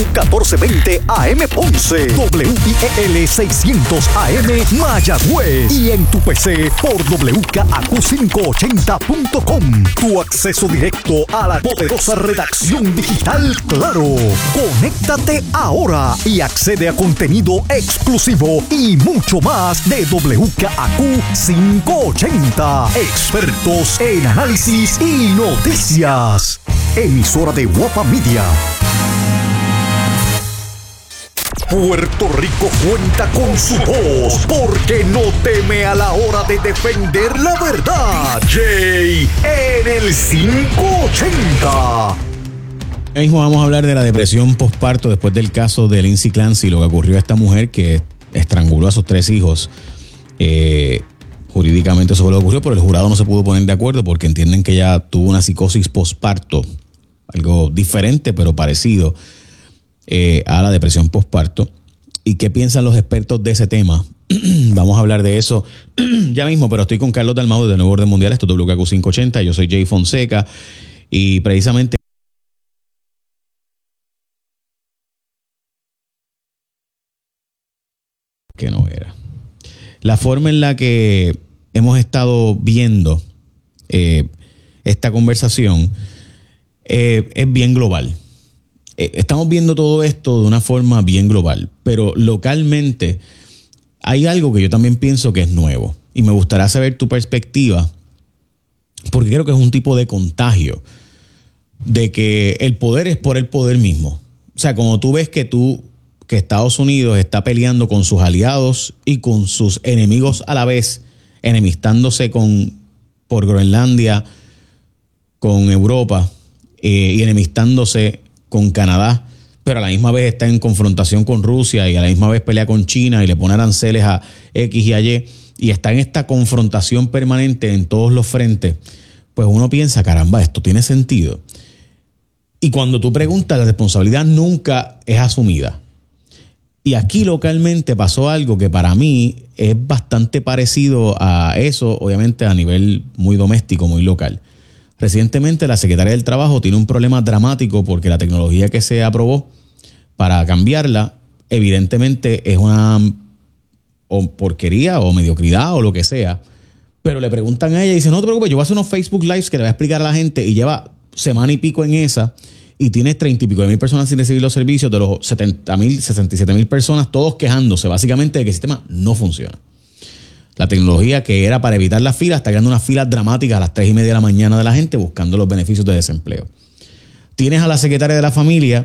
1420 AM Ponce, WIEL 600 AM Mayagüez y en tu PC por WKAQ580.com. Tu acceso directo a la poderosa redacción digital Claro. Conéctate ahora y accede a contenido exclusivo y mucho más de WKAQ580. Expertos en análisis y noticias. Emisora de Guapa Media. Puerto Rico cuenta con su voz porque no teme a la hora de defender la verdad. Jay en el 580. Ahora mismo vamos a hablar de la depresión posparto después del caso de Lindsay Clancy, lo que ocurrió a esta mujer que estranguló a sus 3 hijos. Jurídicamente eso fue lo que ocurrió, pero el jurado no se pudo poner de acuerdo porque entienden que ella tuvo una psicosis posparto, algo diferente pero parecido a la depresión posparto. ¿Y qué piensan los expertos de ese tema? Vamos a hablar de eso ya mismo, pero estoy con Carlos Dalmau de Nuevo Orden Mundial. Esto es WKAQ580, yo soy Jay Fonseca y precisamente que no era la forma en la que hemos estado viendo esta conversación es bien global. Estamos viendo todo esto de una forma bien global, pero localmente hay algo que yo también pienso que es nuevo y me gustaría saber tu perspectiva, porque creo que es un tipo de contagio de que el poder es por el poder mismo. O sea, como tú ves que Estados Unidos está peleando con sus aliados y con sus enemigos a la vez, enemistándose por Groenlandia, con Europa y enemistándose con Canadá, pero a la misma vez está en confrontación con Rusia y a la misma vez pelea con China y le pone aranceles a X y a Y y está en esta confrontación permanente en todos los frentes, pues uno piensa, caramba, esto tiene sentido. Y cuando tú preguntas, la responsabilidad nunca es asumida. Y aquí localmente pasó algo que para mí es bastante parecido a eso, obviamente a nivel muy doméstico, muy local. Recientemente la Secretaría del Trabajo tiene un problema dramático porque la tecnología que se aprobó para cambiarla evidentemente es una porquería o mediocridad o lo que sea, pero le preguntan a ella y dice, no te preocupes, yo voy a hacer unos Facebook Lives que le voy a explicar a la gente, y lleva semana y pico en esa y tiene 30 y pico de mil personas sin recibir los servicios, de los 70,000, 67,000 personas, todos quejándose básicamente de que el sistema no funciona. La tecnología que era para evitar las filas está creando unas filas dramáticas a las 3:30 de la mañana de la gente buscando los beneficios de desempleo. Tienes a la secretaria de la familia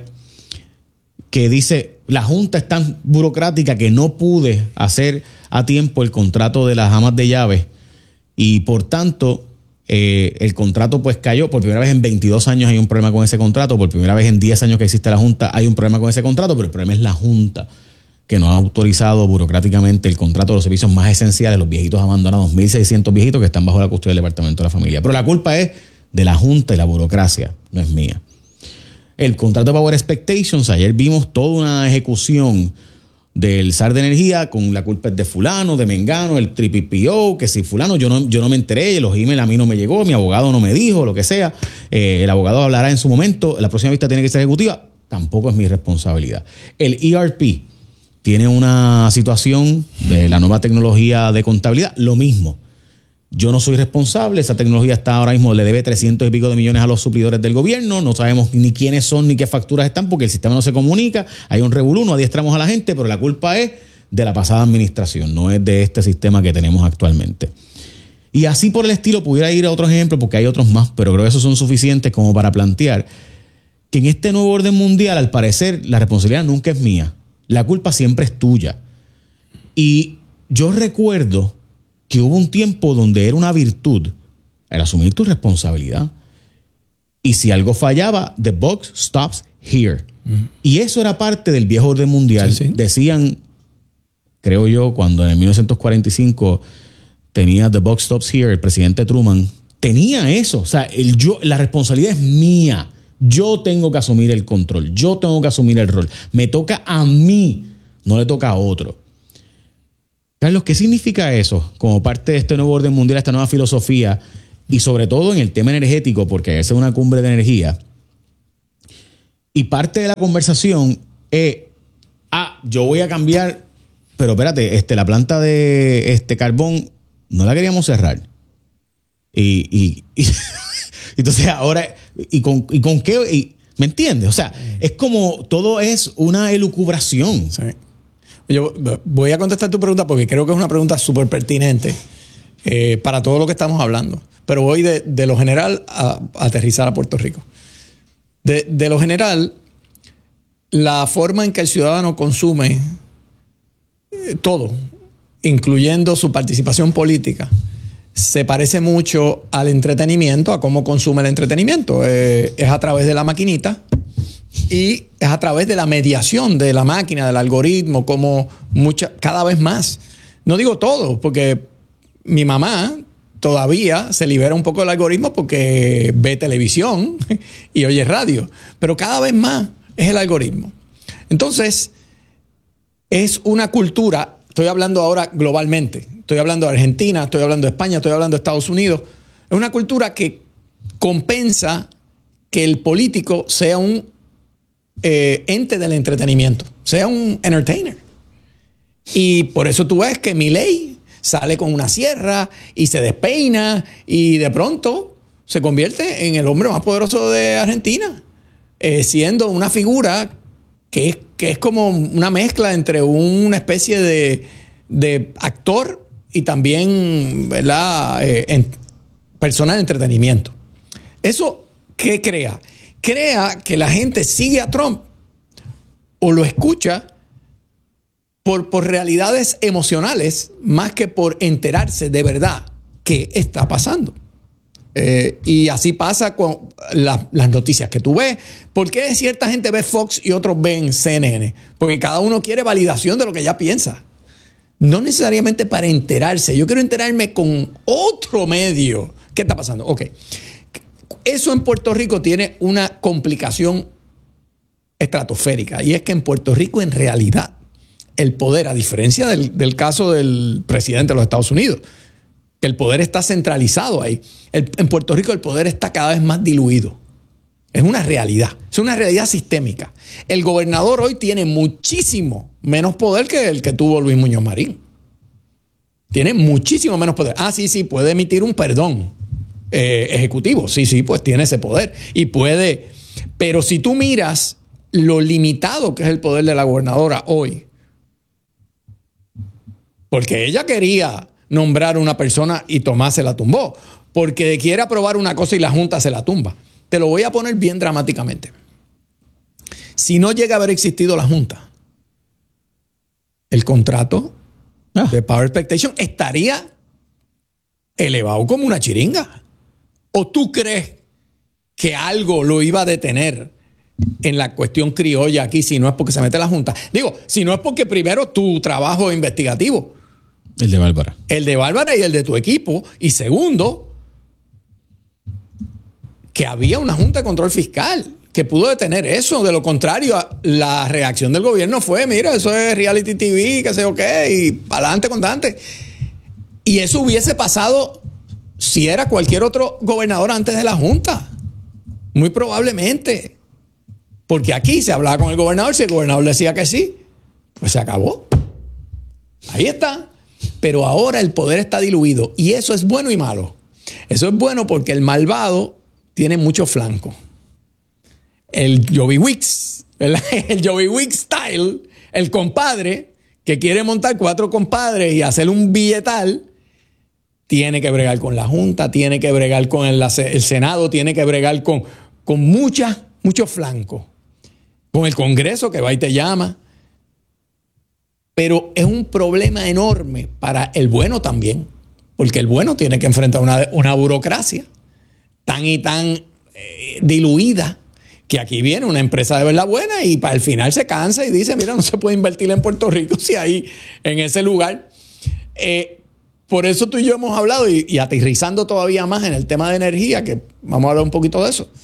que dice, la junta es tan burocrática que no pude hacer a tiempo el contrato de las amas de llaves y por tanto el contrato pues cayó. Por primera vez en 22 años hay un problema con ese contrato, por primera vez en 10 años que existe la junta hay un problema con ese contrato, pero el problema es la junta que no ha autorizado burocráticamente el contrato de los servicios más esenciales, los viejitos abandonados, 1,600 viejitos que están bajo la custodia del Departamento de la Familia. Pero la culpa es de la Junta y la burocracia, no es mía. El contrato de Power Expectations, ayer vimos toda una ejecución del SAR de Energía con la culpa es de fulano, de mengano, el TPPO, que si fulano, yo no me enteré, los emails a mí no me llegó, mi abogado no me dijo, lo que sea. El abogado hablará en su momento, la próxima vista tiene que ser ejecutiva, tampoco es mi responsabilidad. El ERP tiene una situación de la nueva tecnología de contabilidad, lo mismo. Yo no soy responsable, esa tecnología está ahora mismo, le debe 300 y pico de millones a los suplidores del gobierno, no sabemos ni quiénes son ni qué facturas están porque el sistema no se comunica, hay un revolú, no adiestramos a la gente, pero la culpa es de la pasada administración, no es de este sistema que tenemos actualmente. Y así por el estilo pudiera ir a otros ejemplos porque hay otros más, pero creo que esos son suficientes como para plantear que en este nuevo orden mundial, al parecer, la responsabilidad nunca es mía. La culpa siempre es tuya. Y yo recuerdo que hubo un tiempo donde era una virtud el asumir tu responsabilidad. Y si algo fallaba, the buck stops here. Y eso era parte del viejo orden mundial. Sí, sí. Decían, creo yo, cuando en el 1945 tenía the buck stops here, el presidente Truman tenía eso. O sea, la responsabilidad es mía. Yo tengo que asumir el control, yo tengo que asumir el rol. Me toca a mí, no le toca a otro. Carlos, ¿qué significa eso como parte de este nuevo orden mundial, esta nueva filosofía? Y sobre todo en el tema energético, porque esa es una cumbre de energía. Y parte de la conversación Yo voy a cambiar, pero espérate, la planta de carbón no la queríamos cerrar. Y entonces ahora, ¿y con qué? ¿Me entiendes? O sea, es como todo es una elucubración. Sí. Yo voy a contestar tu pregunta porque creo que es una pregunta súper pertinente para todo lo que estamos hablando. Pero voy de lo general a aterrizar a Puerto Rico. De lo general, la forma en que el ciudadano consume todo, incluyendo su participación política, se parece mucho al entretenimiento, a cómo consume el entretenimiento. Es a través de la maquinita y es a través de la mediación de la máquina, del algoritmo, como cada vez más. No digo todo, porque mi mamá todavía se libera un poco del algoritmo porque ve televisión y oye radio, pero cada vez más es el algoritmo. Entonces, es una cultura, estoy hablando ahora globalmente, estoy hablando de Argentina, estoy hablando de España, estoy hablando de Estados Unidos, es una cultura que compensa que el político sea un ente del entretenimiento, sea un entertainer. Y por eso tú ves que Milei sale con una sierra y se despeina y de pronto se convierte en el hombre más poderoso de Argentina, siendo una figura que es como una mezcla entre una especie de actor y también, ¿verdad?, persona de entretenimiento. ¿Eso qué crea? Crea que la gente sigue a Trump o lo escucha por realidades emocionales más que por enterarse de verdad qué está pasando. Y así pasa con las noticias que tú ves. ¿Por qué cierta gente ve Fox y otros ven CNN? Porque cada uno quiere validación de lo que ya piensa. No necesariamente para enterarse. Yo quiero enterarme con otro medio. ¿Qué está pasando? Ok. Eso en Puerto Rico tiene una complicación estratosférica. Y es que en Puerto Rico, en realidad, el poder, a diferencia del caso del presidente de los Estados Unidos, que el poder está centralizado ahí. En Puerto Rico el poder está cada vez más diluido. Es una realidad. Es una realidad sistémica. El gobernador hoy tiene muchísimo menos poder que el que tuvo Luis Muñoz Marín. Tiene muchísimo menos poder. Sí, puede emitir un perdón ejecutivo. Sí, pues tiene ese poder. Y puede. Pero si tú miras lo limitado que es el poder de la gobernadora hoy, porque ella quería nombrar una persona y Tomás se la tumbó, porque quiere aprobar una cosa y la Junta se la tumba. Te lo voy a poner bien dramáticamente. Si no llega a haber existido la Junta, el contrato de Power Expectation estaría elevado como una chiringa. ¿O tú crees que algo lo iba a detener en la cuestión criolla aquí si no es porque se mete la Junta? Digo, si no es porque primero tu trabajo investigativo, el de Bárbara. El de Bárbara y el de tu equipo. Y segundo, que había una Junta de Control Fiscal que pudo detener eso. De lo contrario, la reacción del gobierno fue, mira, eso es reality TV, qué sé yo qué, y para adelante con Dante. Y eso hubiese pasado si era cualquier otro gobernador antes de la Junta. Muy probablemente. Porque aquí se hablaba con el gobernador, si el gobernador decía que sí, pues se acabó. Ahí está. Pero ahora el poder está diluido y eso es bueno y malo. Eso es bueno porque el malvado tiene mucho flanco. El Joey Wicks, ¿verdad? El Joey Wicks style, el compadre que quiere montar 4 compadres y hacer un billetal, tiene que bregar con la Junta, tiene que bregar con el Senado, tiene que bregar con mucho flanco. Con el Congreso que va y te llama. Pero es un problema enorme para el bueno también, porque el bueno tiene que enfrentar una burocracia tan y tan diluida, que aquí viene una empresa de verdad buena y para el final se cansa y dice, mira, no se puede invertir en Puerto Rico si hay en ese lugar. Por eso tú y yo hemos hablado y aterrizando todavía más en el tema de energía, que vamos a hablar un poquito de eso.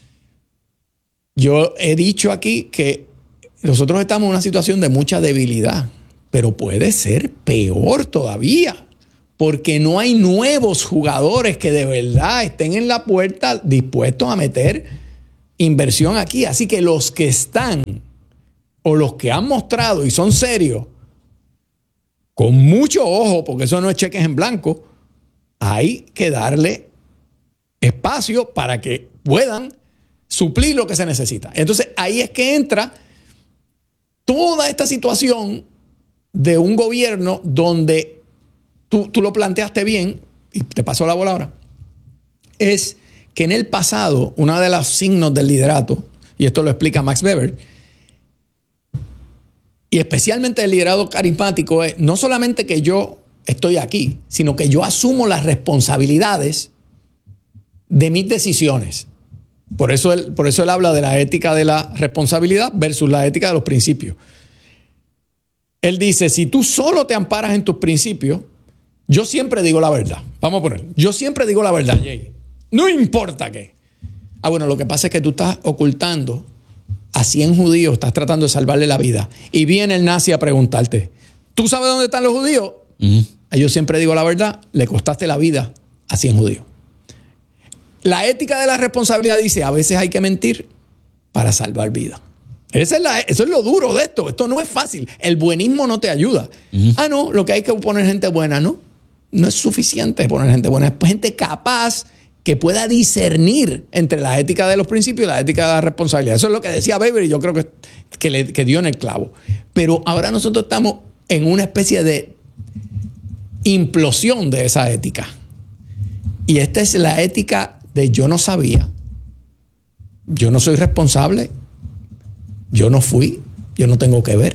Yo he dicho aquí que nosotros estamos en una situación de mucha debilidad. Pero puede ser peor todavía, porque no hay nuevos jugadores que de verdad estén en la puerta dispuestos a meter inversión aquí. Así que los que están o los que han mostrado y son serios, con mucho ojo, porque eso no es cheques en blanco, hay que darle espacio para que puedan suplir lo que se necesita. Entonces ahí es que entra toda esta situación de un gobierno donde tú lo planteaste bien, y te paso la bola ahora, es que en el pasado, uno de los signos del liderato, y esto lo explica Max Weber, y especialmente el liderazgo carismático, es no solamente que yo estoy aquí, sino que yo asumo las responsabilidades de mis decisiones. Por eso él habla de la ética de la responsabilidad versus la ética de los principios. Él dice, si tú solo te amparas en tus principios, yo siempre digo la verdad. Vamos a poner, yo siempre digo la verdad, Jay. No importa qué. Bueno, lo que pasa es que tú estás ocultando a 100 judíos, estás tratando de salvarle la vida. Y viene el nazi a preguntarte, ¿tú sabes dónde están los judíos? Yo siempre digo la verdad, le costaste la vida a 100 judíos. La ética de la responsabilidad dice, a veces hay que mentir para salvar vidas. Eso es lo duro de esto. Esto no es fácil. El buenismo no te ayuda. No, lo que hay que poner gente buena, no. No es suficiente poner gente buena. Es gente capaz que pueda discernir entre la ética de los principios y la ética de la responsabilidad. Eso es lo que decía Weber y yo creo que dio en el clavo. Pero ahora nosotros estamos en una especie de implosión de esa ética. Y esta es la ética de yo no sabía, yo no soy responsable, yo no fui, yo no tengo que ver.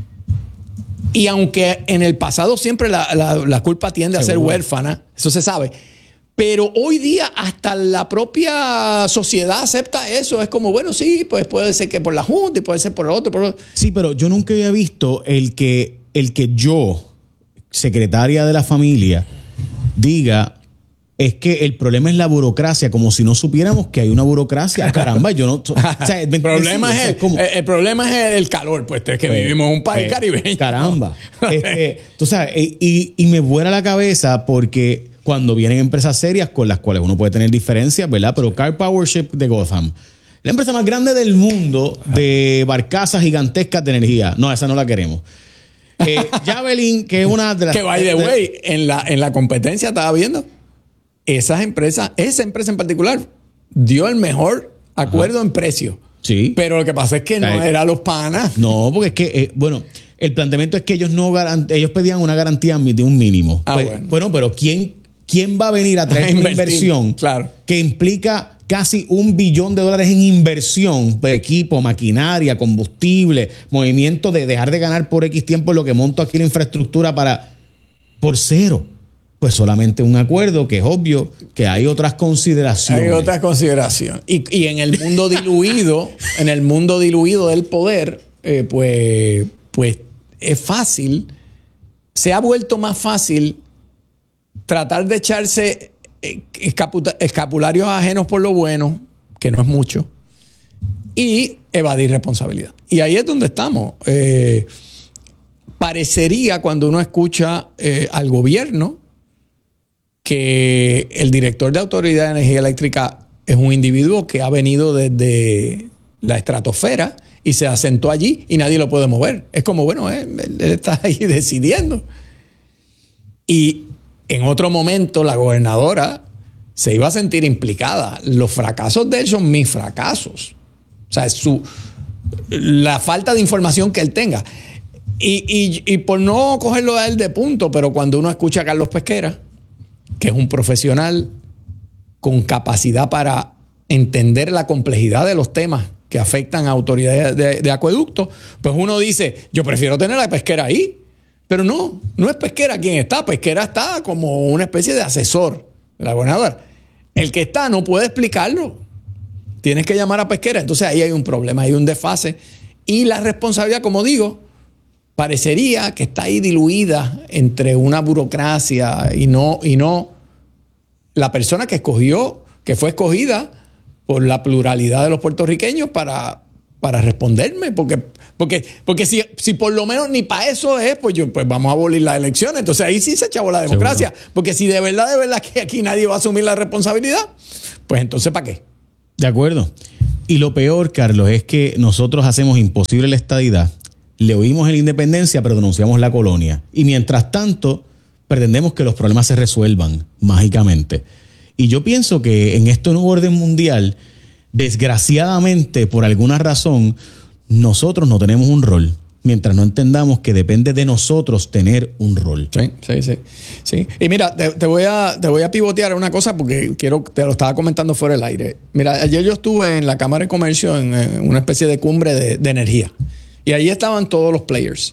Y aunque en el pasado siempre la culpa tiende a ser huérfana, eso se sabe, pero hoy día hasta la propia sociedad acepta eso. Es como, bueno, sí, pues puede ser que por la Junta y puede ser por el otro. Sí, pero yo nunca había visto el que yo, secretaria de la familia, diga, es que el problema es la burocracia, como si no supiéramos que hay una burocracia. Caramba, yo no... O sea, el problema es el calor, pues es que vivimos en un país caribeño. Caramba. Tú sabes, y me vuela la cabeza porque cuando vienen empresas serias con las cuales uno puede tener diferencias, ¿verdad? Pero Car Powership de Gotham, la empresa más grande del mundo de barcazas gigantescas de energía. No, esa no la queremos. Javelin, que es una de las... Que, by the way, en la competencia estaba viendo... esa empresa en particular dio el mejor acuerdo en precio. Sí. Pero lo que pasa es que no era los panas. No, porque es que, el planteamiento es que ellos pedían una garantía de un mínimo. Bueno, pero ¿quién va a venir a traer una inversión que implica casi $1 billón en inversión, equipo, maquinaria, combustible, movimiento de dejar de ganar por X tiempo lo que monto aquí la infraestructura por cero? Pues solamente un acuerdo que es obvio que hay otras consideraciones. Hay otras consideraciones. Y en el mundo diluido, del poder, pues es fácil, se ha vuelto más fácil tratar de echarse escapularios ajenos por lo bueno, que no es mucho, y evadir responsabilidad. Y ahí es donde estamos. Parecería cuando uno escucha al gobierno que el director de Autoridad de Energía Eléctrica es un individuo que ha venido desde la estratosfera y se asentó allí y nadie lo puede mover. Es como, bueno, él está ahí decidiendo. Y en otro momento la gobernadora se iba a sentir implicada. Los fracasos de él son mis fracasos. O sea, la falta de información que él tenga. Y por no cogerlo a él de punto, pero cuando uno escucha a Carlos Pesquera, que es un profesional con capacidad para entender la complejidad de los temas que afectan a autoridades de acueducto, pues uno dice, yo prefiero tener a Pesquera ahí. Pero no es Pesquera quien está. Pesquera está como una especie de asesor de la gobernadora. El que está no puede explicarlo. Tienes que llamar a Pesquera. Entonces ahí hay un problema, hay un desfase. Y la responsabilidad, como digo, parecería que está ahí diluida entre una burocracia y no la persona que fue escogida por la pluralidad de los puertorriqueños para responderme. Porque si por lo menos ni para eso es, pues vamos a abolir las elecciones. Entonces ahí sí se echó la democracia. Seguro. Porque si de verdad que aquí nadie va a asumir la responsabilidad, pues entonces ¿para qué? De acuerdo. Y lo peor, Carlos, es que nosotros hacemos imposible la estadidad le oímos en la independencia, pero denunciamos la colonia. Y mientras tanto, pretendemos que los problemas se resuelvan mágicamente. Y yo pienso que en este nuevo orden mundial, desgraciadamente, por alguna razón, nosotros no tenemos un rol, mientras no entendamos que depende de nosotros tener un rol. Sí. Y mira, te voy a pivotear una cosa porque te lo estaba comentando fuera del aire. Mira, ayer yo estuve en la Cámara de Comercio en una especie de cumbre de energía. Y ahí estaban todos los players.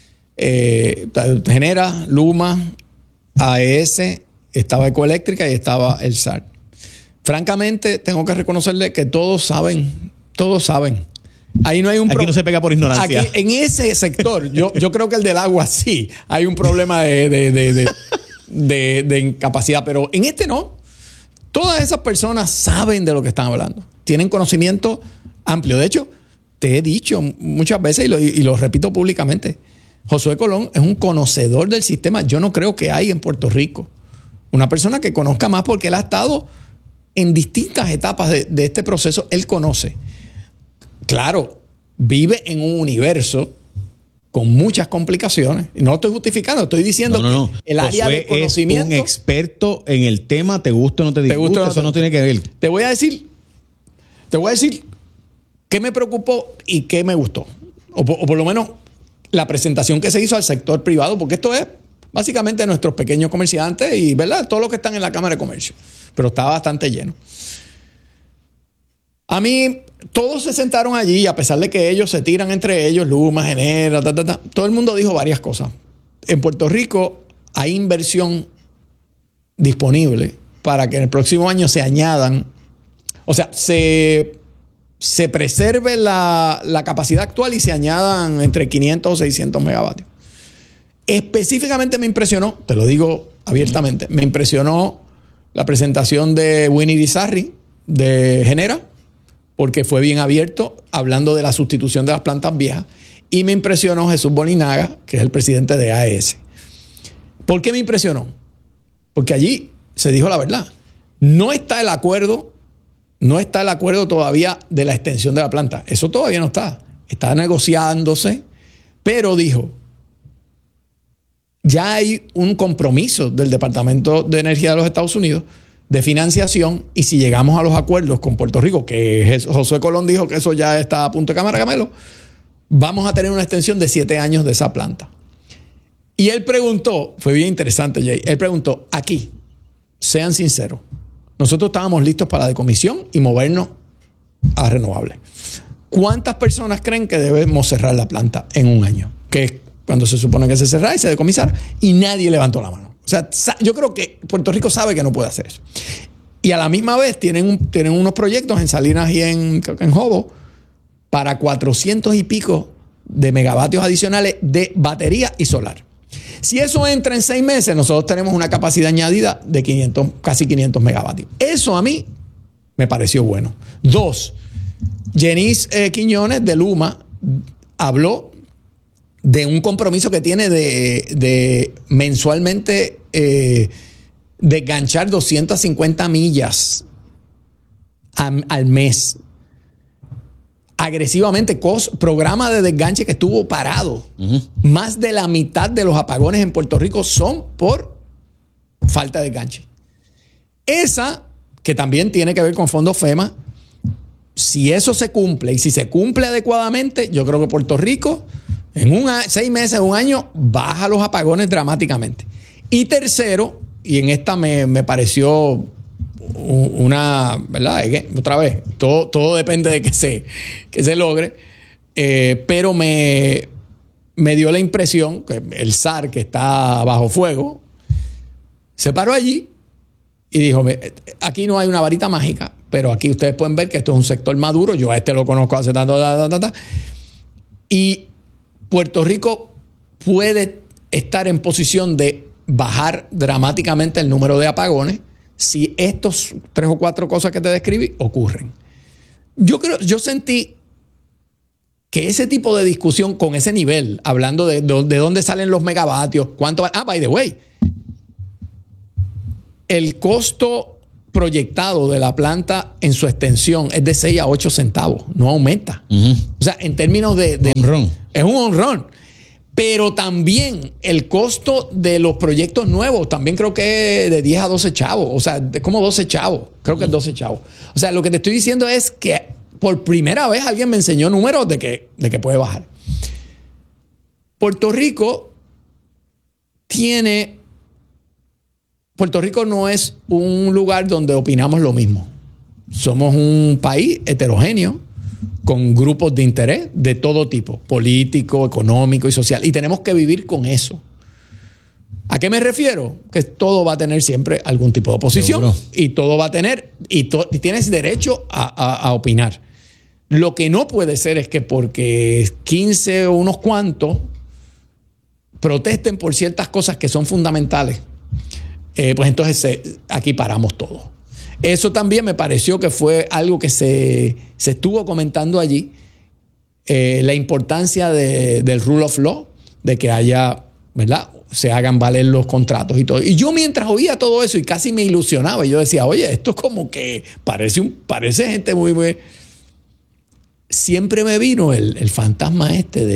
Genera, Luma, AES, estaba Ecoeléctrica y estaba el SAR. Francamente, tengo que reconocerle que todos saben. Ahí no hay un Aquí no se pega por ignorancia. Aquí, en ese sector, yo creo que el del agua sí, hay un problema de incapacidad, pero en este no. Todas esas personas saben de lo que están hablando. Tienen conocimiento amplio. De hecho, te he dicho muchas veces y lo repito públicamente, Josué Colón es un conocedor del sistema. Yo no creo que hay en Puerto Rico una persona que conozca más porque él ha estado en distintas etapas de este proceso. Él conoce. Claro, vive en un universo con muchas complicaciones. No lo estoy justificando, estoy diciendo que el área de conocimiento... es un experto en el tema, te gusta o no te disgusta, eso no tiene que ver. Te voy a decir qué me preocupó y qué me gustó. O por lo menos la presentación que se hizo al sector privado, porque esto es básicamente nuestros pequeños comerciantes y, ¿verdad?, todos los que están en la Cámara de Comercio. Pero estaba bastante lleno. A mí, todos se sentaron allí, a pesar de que ellos se tiran entre ellos, Luma, Genera, todo el mundo dijo varias cosas. En Puerto Rico hay inversión disponible para que en el próximo año se añadan, o sea, se preserve la capacidad actual y se añadan entre 500 o 600 megavatios. Específicamente me impresionó, te lo digo abiertamente, me impresionó la presentación de Winnie Bizarri de Genera, porque fue bien abierto hablando de la sustitución de las plantas viejas, y me impresionó Jesús Bolinaga, que es el presidente de AES. ¿Por qué me impresionó? Porque allí se dijo la verdad. No está el acuerdo todavía de la extensión de la planta. Eso todavía no está. Está negociándose, pero dijo, ya hay un compromiso del Departamento de Energía de los Estados Unidos de financiación, y si llegamos a los acuerdos con Puerto Rico, que Josué Colón dijo que eso ya está a punto de cámara, Camelo, vamos a tener una extensión de 7 años de esa planta. Y él preguntó, fue bien interesante, Jay, él preguntó, aquí, sean sinceros, nosotros estábamos listos para la decomisión y movernos a renovables. ¿Cuántas personas creen que debemos cerrar la planta en un año? Que es cuando se supone que se cerrara y se decomisara, y nadie levantó la mano. O sea, yo creo que Puerto Rico sabe que no puede hacer eso. Y a la misma vez tienen unos proyectos en Salinas y en Jobo para 400 y pico de megavatios adicionales de batería y solar. Si eso entra en 6 meses, nosotros tenemos una capacidad añadida de casi 500 megavatios. Eso a mí me pareció bueno. 2, Jenice Quiñones de Luma habló de un compromiso que tiene de mensualmente de enganchar 250 millas al mes. Agresivamente, programa de desganche que estuvo parado. Más de la mitad de los apagones en Puerto Rico son por falta de desganche. Esa, que también tiene que ver con fondos FEMA, si eso se cumple y si se cumple adecuadamente, yo creo que Puerto Rico en 6 meses, un año, baja los apagones dramáticamente. Y tercero, y en esta me pareció una, ¿verdad? Otra vez, todo depende de que se logre, pero me dio la impresión que el SAR, que está bajo fuego, se paró allí y dijo, aquí no hay una varita mágica, pero aquí ustedes pueden ver que esto es un sector maduro, yo a este lo conozco hace tanto, y Puerto Rico puede estar en posición de bajar dramáticamente el número de apagones si estos 3 o 4 cosas que te describí ocurren. Yo sentí que ese tipo de discusión con ese nivel, hablando de dónde salen los megavatios, cuánto... by the way, el costo proyectado de la planta en su extensión es de 6 a 8 centavos, no aumenta. O sea, en términos de honrón. Es un honrón. Pero también el costo de los proyectos nuevos, también creo que es de 10 a 12 chavos. O sea, es como 12 chavos. Creo que es 12 chavos. O sea, lo que te estoy diciendo es que por primera vez alguien me enseñó números de que puede bajar. Puerto Rico no es un lugar donde opinamos lo mismo. Somos un país heterogéneo con grupos de interés de todo tipo, político, económico y social. Y tenemos que vivir con eso. ¿A qué me refiero? Que todo va a tener siempre algún tipo de oposición. Seguro. Y todo va a tener, y tienes derecho a opinar. Lo que no puede ser es que porque 15 o unos cuantos protesten por ciertas cosas que son fundamentales, pues entonces aquí paramos todo. Eso también me pareció que fue algo que se estuvo comentando allí, la importancia del rule of law, de que haya, ¿verdad?, se hagan valer los contratos y todo. Y yo mientras oía todo eso y casi me ilusionaba, yo decía, oye, esto como que parece gente muy... Siempre me vino el fantasma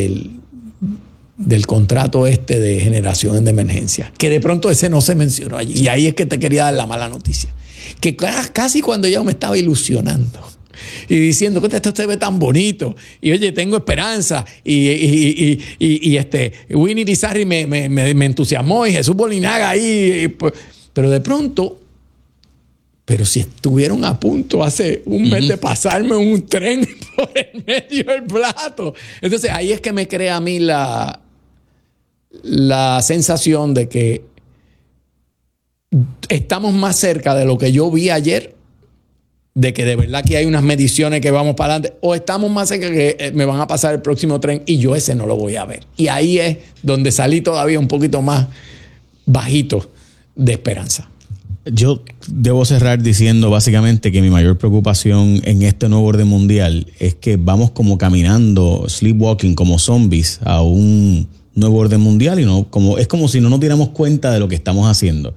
del contrato de generación de emergencia, que de pronto ese no se mencionó allí. Y ahí es que te quería dar la mala noticia. Que casi cuando yo me estaba ilusionando y diciendo que esto se ve tan bonito y oye, tengo esperanza y Winnie Lizarri me entusiasmó y Jesús Bolinaga ahí, pero de pronto, pero si estuvieron a punto hace un mes de pasarme un tren por el medio del plato. Entonces ahí es que me crea a mí la sensación de que estamos más cerca de lo que yo vi ayer, de que de verdad que hay unas mediciones que vamos para adelante, o estamos más cerca que me van a pasar el próximo tren y yo ese no lo voy a ver. Y ahí es donde salí todavía un poquito más bajito de esperanza. Yo debo cerrar diciendo básicamente que mi mayor preocupación en este nuevo orden mundial es que vamos como caminando, sleepwalking, como zombies a un nuevo orden mundial y es como si no nos diéramos cuenta de lo que estamos haciendo.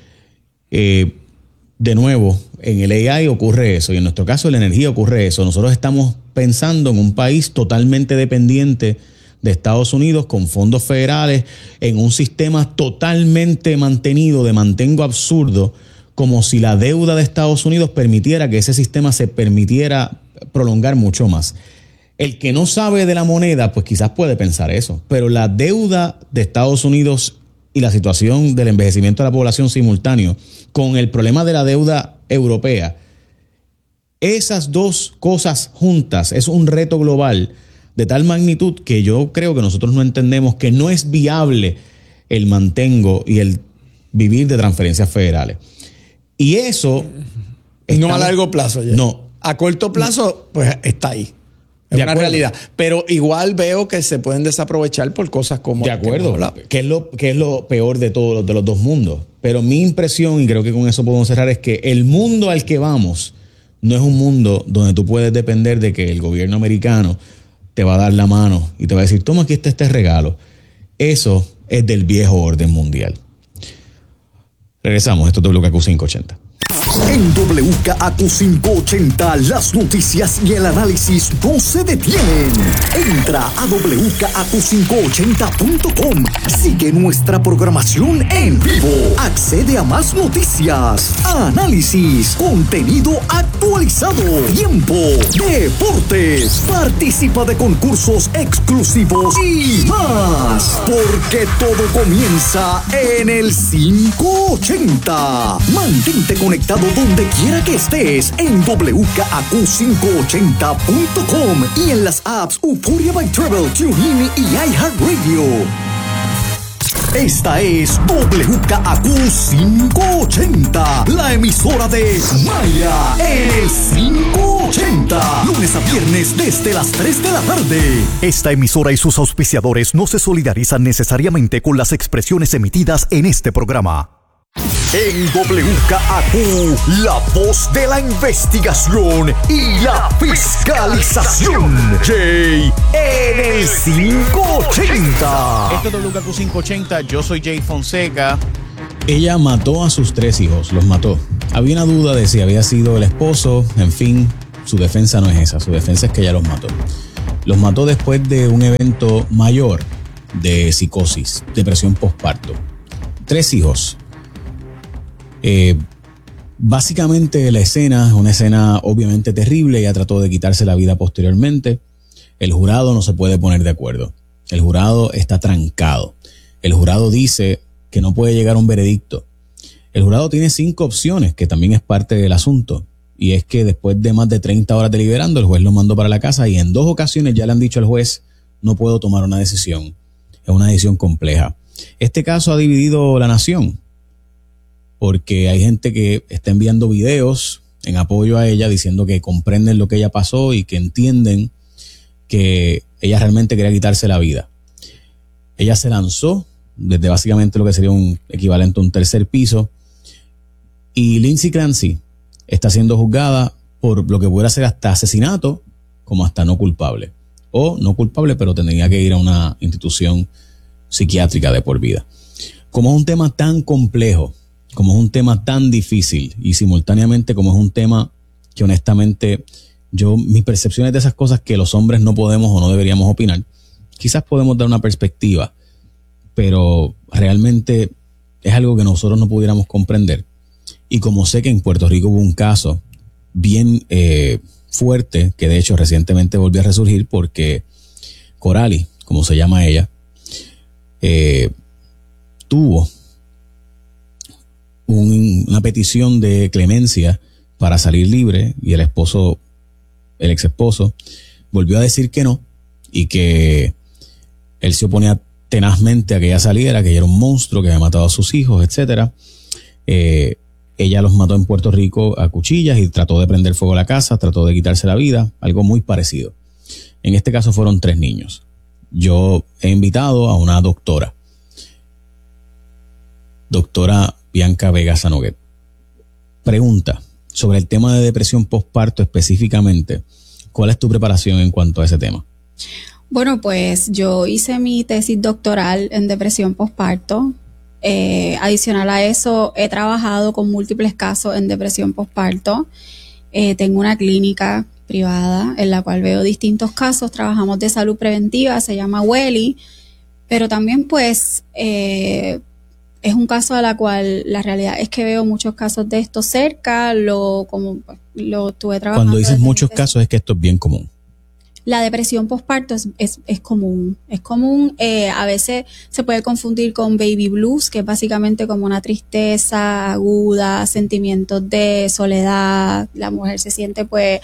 De nuevo, en el AI ocurre eso y en nuestro caso en la energía ocurre eso. Nosotros estamos pensando en un país totalmente dependiente de Estados Unidos con fondos federales, en un sistema totalmente mantenido de mantengo absurdo, como si la deuda de Estados Unidos permitiera que ese sistema se permitiera prolongar mucho más. El que no sabe de la moneda, pues quizás puede pensar eso, pero la deuda de Estados Unidos y la situación del envejecimiento de la población simultáneo con el problema de la deuda europea, esas dos cosas juntas es un reto global de tal magnitud que yo creo que nosotros no entendemos que no es viable el mantengo y el vivir de transferencias federales. Y eso... No a largo plazo. Ya. No. A corto plazo, pues está ahí. Es una realidad. Pero igual veo que se pueden desaprovechar por cosas como... De acuerdo. Que es lo peor de todos de los dos mundos. Pero mi impresión, y creo que con eso podemos cerrar, es que el mundo al que vamos no es un mundo donde tú puedes depender de que el gobierno americano te va a dar la mano y te va a decir, toma, aquí está este regalo. Eso es del viejo orden mundial. Regresamos. Esto es WKQ 580. En WKAQ 580 las noticias y el análisis no se detienen. Entra a WKAQ580.com. Sigue nuestra programación en vivo. Accede a más noticias, análisis, contenido actualizado, tiempo, deportes. Participa de concursos exclusivos y más. Porque todo comienza en el 580. Mantente conectado donde quiera que estés en WKAQ580.com y en las apps Euphoria by Travel, TuneIn y iHeartRadio. Esta es WKAQ 580, la emisora de Maya en el 580, lunes a viernes desde las 3 de la tarde. Esta emisora y sus auspiciadores no se solidarizan necesariamente con las expresiones emitidas en este programa. En WKAQ, la voz de la investigación y la fiscalización. Jay en el 580. Esto es WKQ 580, yo soy Jay Fonseca. Ella mató a sus 3 hijos, los mató. Había una duda de si había sido el esposo. En fin, su defensa no es esa. Su defensa es que ella los mató. Los mató después de un evento mayor de psicosis, depresión postparto. 3 hijos. Básicamente la escena es una escena obviamente terrible. Ella trató de quitarse la vida posteriormente. El jurado no se puede poner de acuerdo. El jurado está trancado. El jurado dice que no puede llegar a un veredicto. El jurado tiene 5 opciones, que también es parte del asunto. Y es que después de más de 30 horas deliberando, el juez lo mandó para la casa y en 2 ocasiones ya le han dicho al juez, no puedo tomar una decisión. Es una decisión compleja. Este caso ha dividido la nación, porque hay gente que está enviando videos en apoyo a ella, diciendo que comprenden lo que ella pasó y que entienden que ella realmente quería quitarse la vida. Ella se lanzó desde básicamente lo que sería un equivalente a un 3er piso. Y Lindsay Clancy está siendo juzgada por lo que pudiera ser hasta asesinato, como hasta no culpable. O no culpable, pero tendría que ir a una institución psiquiátrica de por vida. Como es un tema tan complejo, como es un tema tan difícil y simultáneamente como es un tema que honestamente mis percepciones de esas cosas que los hombres no podemos o no deberíamos opinar, quizás podemos dar una perspectiva, pero realmente es algo que nosotros no pudiéramos comprender. Y como sé que en Puerto Rico hubo un caso bien fuerte, que de hecho recientemente volvió a resurgir porque Coralie, como se llama ella, tuvo una petición de clemencia para salir libre y el ex esposo, volvió a decir que no y que él se oponía tenazmente a que ella saliera, que ella era un monstruo, que había matado a sus hijos, etcétera. Ella los mató en Puerto Rico a cuchillas y trató de prender fuego a la casa, trató de quitarse la vida, algo muy parecido. En este caso fueron 3 niños. Yo he invitado a una doctora Bianca Vega Sanoguet. Pregunta sobre el tema de depresión postparto específicamente. ¿Cuál es tu preparación en cuanto a ese tema? Bueno, pues yo hice mi tesis doctoral en depresión postparto. Adicional a eso, he trabajado con múltiples casos en depresión postparto. Tengo una clínica privada en la cual veo distintos casos. Trabajamos de salud preventiva, se llama WELI, pero también pues es un caso a la cual la realidad es que veo muchos casos de esto cerca, lo estuve trabajando. Cuando dices muchos casos es que esto es bien común. La depresión postparto es común. Es común, a veces se puede confundir con baby blues, que es básicamente como una tristeza aguda, sentimientos de soledad. La mujer se siente pues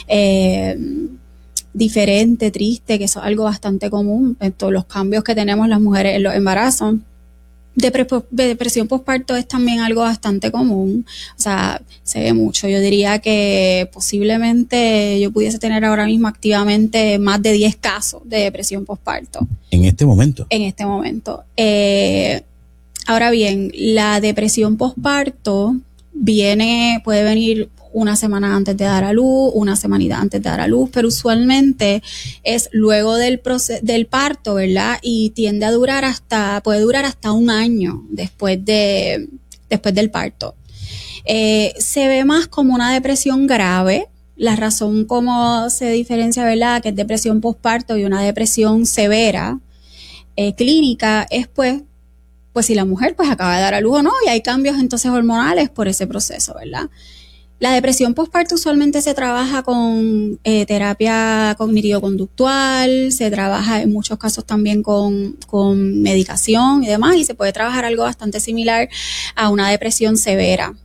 diferente, triste, que eso es algo bastante común en todos los cambios que tenemos las mujeres en los embarazos. Depresión postparto es también algo bastante común, o sea, se ve mucho. Yo diría que posiblemente yo pudiese tener ahora mismo activamente más de 10 casos de depresión postparto. ¿En este momento? En este momento. Ahora bien, la depresión postparto puede venir una semana antes de dar a luz, una semanita antes de dar a luz, pero usualmente es luego del parto, ¿verdad? Y tiende a puede durar hasta un año después del parto. Se ve más como una depresión grave. La razón como se diferencia, ¿verdad?, que es depresión postparto y una depresión severa, clínica, es pues si la mujer pues acaba de dar a luz o no, y hay cambios entonces hormonales por ese proceso, ¿verdad? La depresión postparto usualmente se trabaja con terapia cognitivo-conductual, se trabaja en muchos casos también con medicación y demás, y se puede trabajar algo bastante similar a una depresión severa.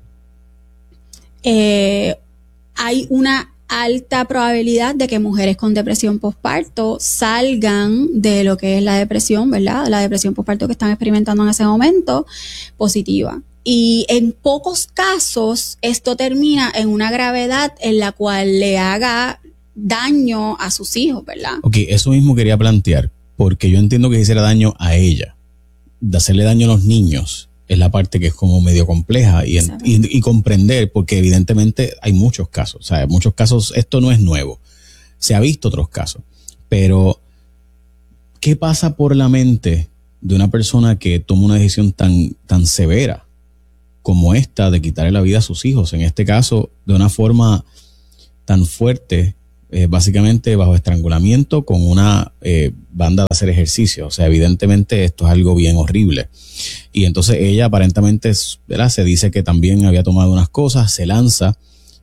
Hay una alta probabilidad de que mujeres con depresión postparto salgan de lo que es la depresión, ¿verdad? La depresión postparto que están experimentando en ese momento, positiva. Y en pocos casos esto termina en una gravedad en la cual le haga daño a sus hijos, ¿verdad? Ok, eso mismo quería plantear, porque yo entiendo que hiciera daño a ella. De hacerle daño a los niños es la parte que es como medio compleja y comprender, porque evidentemente hay muchos casos. O sea, en muchos casos esto no es nuevo. Se ha visto otros casos. Pero, ¿qué pasa por la mente de una persona que toma una decisión tan severa? como esta de quitarle la vida a sus hijos, en este caso de una forma tan fuerte, básicamente bajo estrangulamiento con una banda de hacer ejercicio. O sea, evidentemente esto es algo bien horrible. Y entonces ella aparentemente, ¿verdad?, se dice que también había tomado unas cosas, se lanza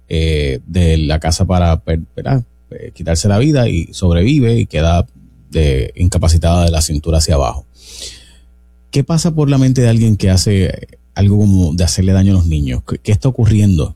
de la casa para, ¿verdad?, quitarse la vida y sobrevive y queda incapacitada de la cintura hacia abajo. ¿Qué pasa por la mente de alguien que hace algo como de hacerle daño a los niños? ¿Qué está ocurriendo?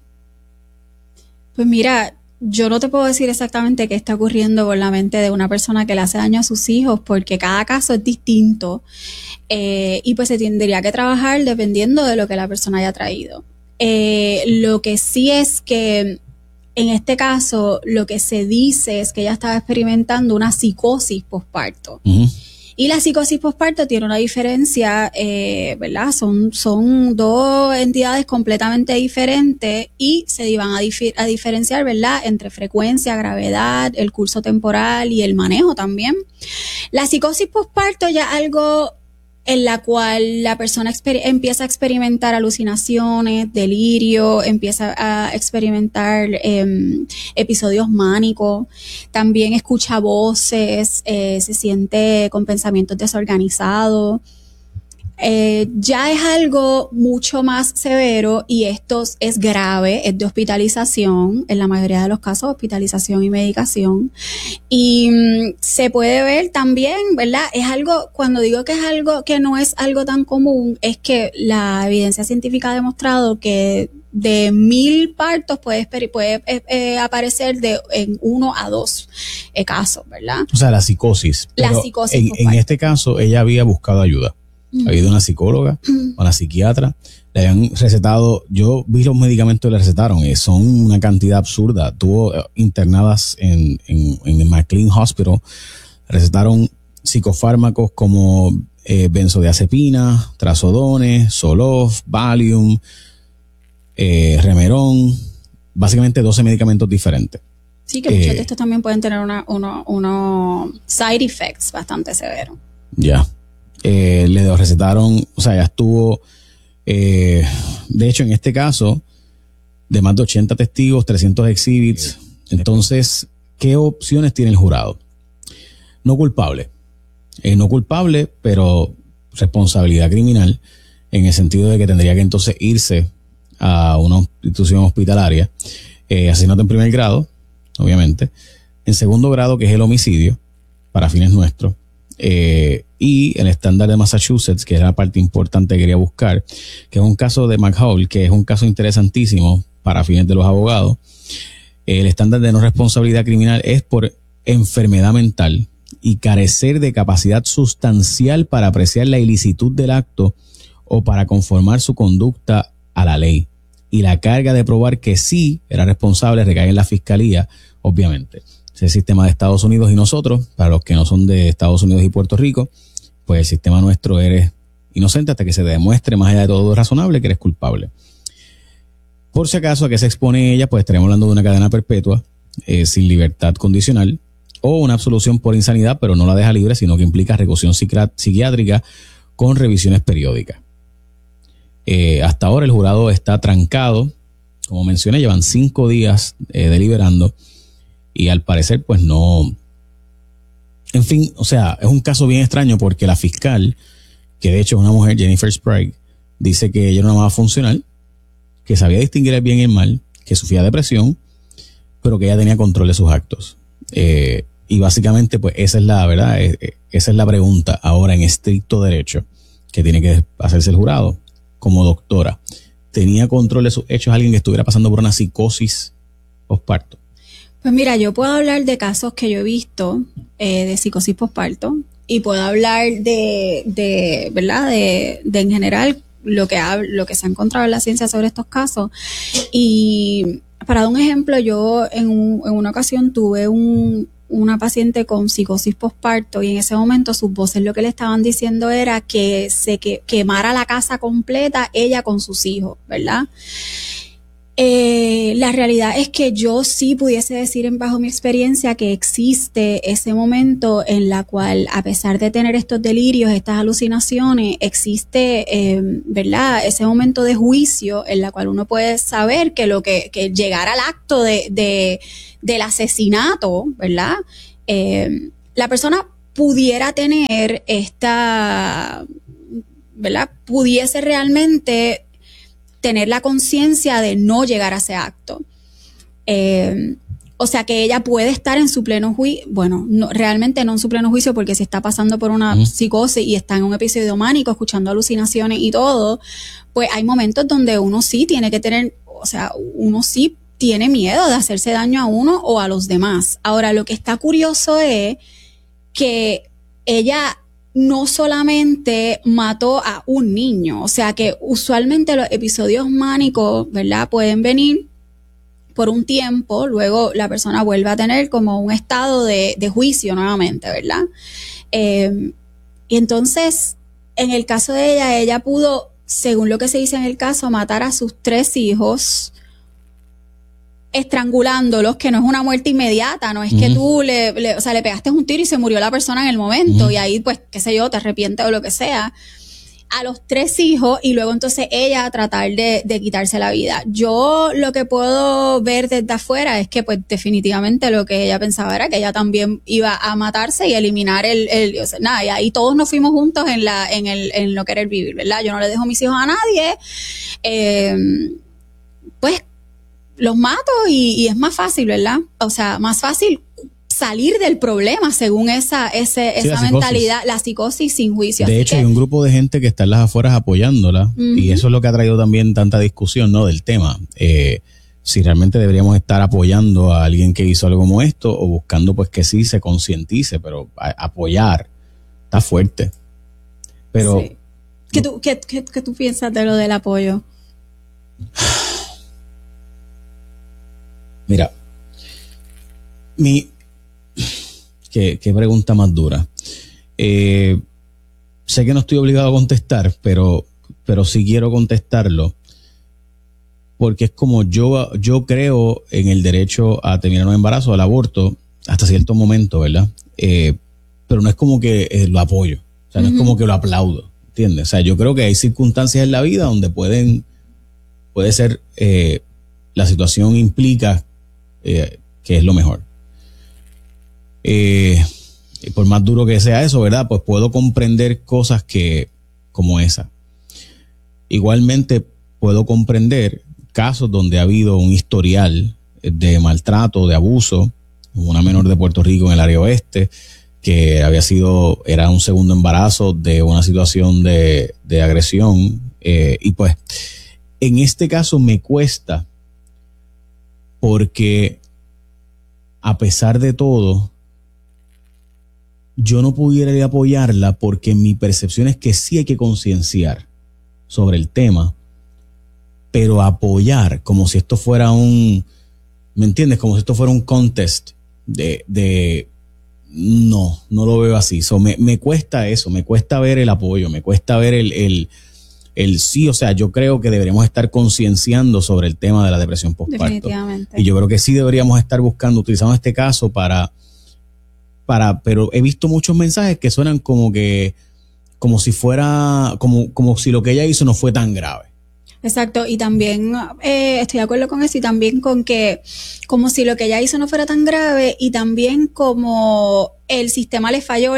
Pues mira, yo no te puedo decir exactamente qué está ocurriendo por la mente de una persona que le hace daño a sus hijos, porque cada caso es distinto y pues se tendría que trabajar dependiendo de lo que la persona haya traído. Lo que sí es que en este caso lo que se dice es que ella estaba experimentando una psicosis posparto. Uh-huh. Y la psicosis posparto tiene una diferencia, ¿verdad? Son dos entidades completamente diferentes y se van a diferenciar, ¿verdad?, entre frecuencia, gravedad, el curso temporal y el manejo también. La psicosis posparto ya es algo en la cual la persona empieza a experimentar alucinaciones, delirio, empieza a experimentar episodios mánicos, también escucha voces, se siente con pensamientos desorganizados. Ya es algo mucho más severo y esto es grave, es de hospitalización, en la mayoría de los casos hospitalización y medicación. Y se puede ver también, ¿verdad? Es algo, cuando digo que es algo que no es algo tan común, es que la evidencia científica ha demostrado que de 1,000 partos puede aparecer en 1 a 2 casos, ¿verdad? O sea, la psicosis. La psicosis. En este caso, ella había buscado ayuda. Ha habido una psicóloga, una psiquiatra, le habían recetado, yo vi los medicamentos que le recetaron, son una cantidad absurda. Tuvo internadas en McLean Hospital, recetaron psicofármacos como benzodiazepina, trazodone, Zoloft, Valium, Remeron, básicamente 12 medicamentos diferentes. Sí, que muchos de estos también pueden tener unos side effects bastante severos. Ya. Le recetaron, o sea, ya estuvo, de hecho en este caso, de más de 80 testigos, 300 exhibits. Entonces, ¿qué opciones tiene el jurado? No culpable. No culpable, pero responsabilidad criminal, en el sentido de que tendría que entonces irse a una institución hospitalaria. Asesinato en primer grado, obviamente. En segundo grado, que es el homicidio, para fines nuestros. Y el estándar de Massachusetts, que era la parte importante que quería buscar, que es un caso de McHale, que es un caso interesantísimo para fines de los abogados. El estándar de no responsabilidad criminal es por enfermedad mental y carecer de capacidad sustancial para apreciar la ilicitud del acto o para conformar su conducta a la ley. Y la carga de probar que sí era responsable recae en la fiscalía, obviamente. El sistema de Estados Unidos y nosotros, para los que no son de Estados Unidos y Puerto Rico, pues el sistema nuestro eres inocente hasta que se demuestre más allá de todo razonable que eres culpable. Por si acaso, ¿a qué se expone ella? Pues estaremos hablando de una cadena perpetua sin libertad condicional o una absolución por insanidad, pero no la deja libre, sino que implica reclusión psiquiátrica con revisiones periódicas. Hasta ahora el jurado está trancado, como mencioné, llevan 5 días deliberando. Y al parecer, pues no. En fin, o sea, es un caso bien extraño porque la fiscal, que de hecho es una mujer, Jennifer Sprague, dice que ella era una mamá funcional, que sabía distinguir el bien y el mal, que sufría de depresión, pero que ella tenía control de sus actos. Y básicamente, pues esa es la verdad, esa es la pregunta ahora en estricto derecho que tiene que hacerse el jurado. Como doctora, ¿tenía control de sus hechos alguien que estuviera pasando por una psicosis posparto? Pues mira, yo puedo hablar de casos que yo he visto de psicosis posparto y puedo hablar de ¿verdad? De en general lo que se ha encontrado en la ciencia sobre estos casos. Y para dar un ejemplo, yo en una ocasión tuve una paciente con psicosis posparto y en ese momento sus voces lo que le estaban diciendo era que quemara la casa completa ella con sus hijos, ¿verdad? La realidad es que yo sí pudiese decir bajo mi experiencia que existe ese momento en la cual, a pesar de tener estos delirios, estas alucinaciones, existe, ¿verdad? Ese momento de juicio en la cual uno puede saber que que llegar al acto del asesinato, ¿verdad? La persona pudiera tener ¿verdad? Pudiese realmente tener la conciencia de no llegar a ese acto. O sea que ella puede estar en su pleno juicio, bueno, realmente no en su pleno juicio, porque si está pasando por una psicosis y está en un episodio mánico, escuchando alucinaciones y todo, pues hay momentos donde uno sí tiene que tener, o sea, uno sí tiene miedo de hacerse daño a uno o a los demás. Ahora, lo que está curioso es que ella no solamente mató a un niño, o sea que usualmente los episodios mánicos, ¿verdad? Pueden venir por un tiempo, luego la persona vuelve a tener como un estado de juicio nuevamente, ¿verdad? Y entonces, en el caso de ella pudo, según lo que se dice en el caso, matar a sus 3 hijos, estrangulándolos, que no es una muerte inmediata, no es que tú le pegaste un tiro y se murió la persona en el momento y ahí pues, qué sé yo, te arrepientes o lo que sea, a los 3 hijos y luego entonces ella a tratar de quitarse la vida. Yo lo que puedo ver desde afuera es que pues definitivamente lo que ella pensaba era que ella también iba a matarse y eliminar o sea, nada, y ahí todos nos fuimos juntos en lo que era el vivir, ¿verdad? Yo no le dejo mis hijos a nadie, pues los mato y es más fácil, ¿verdad? O sea, más fácil salir del problema según esa mentalidad, la psicosis sin juicio. De hecho, hay un grupo de gente que está en las afueras apoyándola y eso es lo que ha traído también tanta discusión, ¿no? Del tema. Si realmente deberíamos estar apoyando a alguien que hizo algo como esto o buscando pues que sí se concientice, pero apoyar está fuerte. Pero sí. ¿Qué tú piensas de lo del apoyo? Mira, qué pregunta más dura. Sé que no estoy obligado a contestar, pero sí quiero contestarlo, porque es como yo creo en el derecho a terminar un embarazo, al aborto, hasta cierto momento, ¿verdad? Pero no es como que lo apoyo, o sea, no es como que lo aplaudo, ¿entiendes? O sea, yo creo que hay circunstancias en la vida donde puede ser, la situación implica que es lo mejor. Por más duro que sea eso, ¿verdad? Pues puedo comprender cosas como esa. Igualmente puedo comprender casos donde ha habido un historial de maltrato, de abuso, una menor de Puerto Rico en el área oeste, que era un segundo embarazo de una situación de agresión, y pues en este caso me cuesta, porque a pesar de todo, yo no pudiera apoyarla, porque mi percepción es que sí hay que concienciar sobre el tema, pero apoyar como si esto fuera ¿me entiendes? Como si esto fuera un contest no lo veo así. Me cuesta eso, me cuesta ver el apoyo, me cuesta ver el sí, o sea, yo creo que deberíamos estar concienciando sobre el tema de la depresión postparto. Definitivamente. Y yo creo que sí deberíamos estar utilizando este caso pero he visto muchos mensajes que suenan como si fuera, como si lo que ella hizo no fue tan grave. Exacto, y también estoy de acuerdo con eso, y también con que como si lo que ella hizo no fuera tan grave, y también como el sistema le falló,